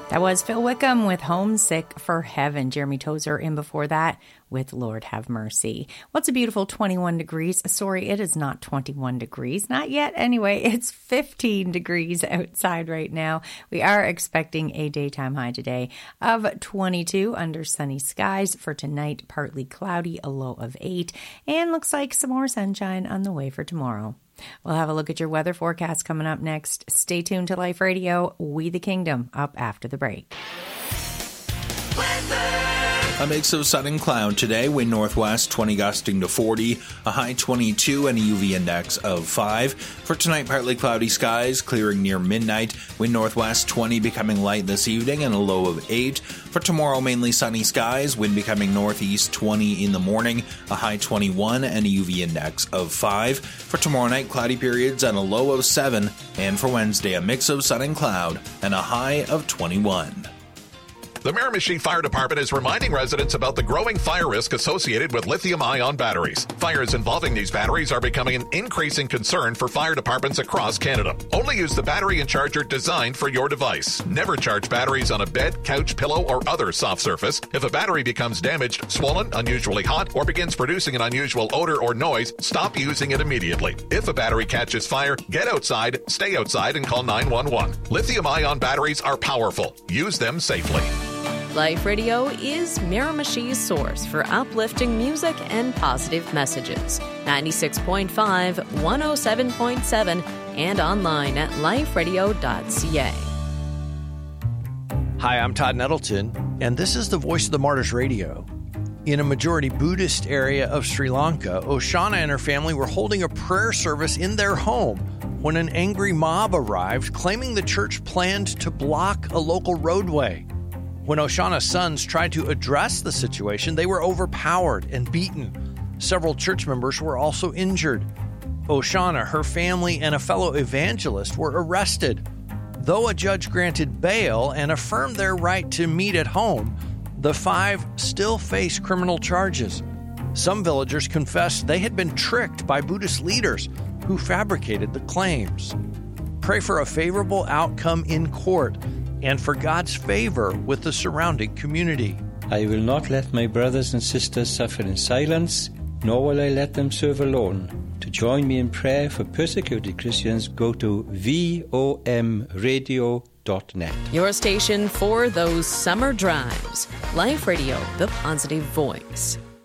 That was Phil Wickham with Homesick for Heaven. Jeremy Tozer in before that with Lord Have Mercy. Well, it's a beautiful 21 degrees. Sorry, it is not 21 degrees. Not yet. Anyway, it's 15 degrees outside right now. We are expecting a daytime high today of 22 under sunny skies. For tonight, partly cloudy, a low of 8. And looks like some more sunshine on the way for tomorrow. We'll have a look at your weather forecast coming up next. Stay tuned to Life Radio, We the Kingdom, up after the break. A mix of sun and cloud today. Wind northwest, 20 gusting to 40. A high 22 and a UV index of 5. For tonight, partly cloudy skies, clearing near midnight. Wind northwest, 20 becoming light this evening and a low of 8. For tomorrow, mainly sunny skies. Wind becoming northeast, 20 in the morning. A high 21 and a UV index of 5. For tomorrow night, cloudy periods and a low of 7. And for Wednesday, a mix of sun and cloud and a high of 21. The Miramichi Fire Department is reminding residents about the growing fire risk associated with lithium-ion batteries. Fires involving these batteries are becoming an increasing concern for fire departments across Canada. Only use the battery and charger designed for your device. Never charge batteries on a bed, couch, pillow, or other soft surface. If a battery becomes damaged, swollen, unusually hot, or begins producing an unusual odor or noise, stop using it immediately. If a battery catches fire, get outside, stay outside, and call 911. Lithium-ion batteries are powerful. Use them safely. Life Radio is Miramichi's source for uplifting music and positive messages. 96.5, 107.7, and online at liferadio.ca. Hi, I'm Todd Nettleton, and this is the Voice of the Martyrs Radio. In a majority Buddhist area of Sri Lanka, Oshana and her family were holding a prayer service in their home when an angry mob arrived, claiming the church planned to block a local roadway. When Oshana's sons tried to address the situation, they were overpowered and beaten. Several church members were also injured. Oshana, her family, and a fellow evangelist were arrested. Though a judge granted bail and affirmed their right to meet at home, the 5 still face criminal charges. Some villagers confessed they had been tricked by Buddhist leaders who fabricated the claims. Pray for a favorable outcome in court and for God's favor with the surrounding community. I will not let my brothers and sisters suffer in silence, nor will I let them serve alone. To join me in prayer for persecuted Christians, go to vomradio.net. Your station for those summer drives. Life Radio, the positive voice.